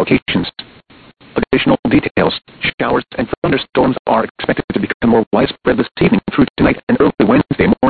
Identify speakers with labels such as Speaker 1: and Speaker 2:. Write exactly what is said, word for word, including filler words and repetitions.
Speaker 1: locations. Additional details: showers and thunderstorms are expected to become more widespread this evening through tonight and early Wednesday